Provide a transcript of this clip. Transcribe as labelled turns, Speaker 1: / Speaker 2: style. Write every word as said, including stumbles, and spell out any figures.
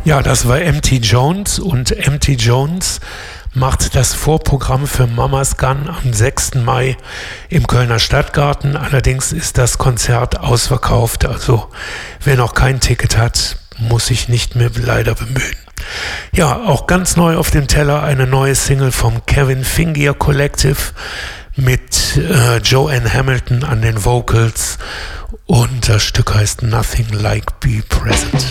Speaker 1: Ja, das war M T Jones und M T Jones macht das Vorprogramm für Mama's Gun am sechsten Mai im Kölner Stadtgarten. Allerdings ist das Konzert ausverkauft, also wer noch kein Ticket hat, muss sich nicht mehr leider bemühen. Ja, auch ganz neu auf dem Teller eine neue Single vom Kevin Fingier Collective mit äh, Joanne Hamilton an den Vocals und das Stück heißt Nothing Like Be Present.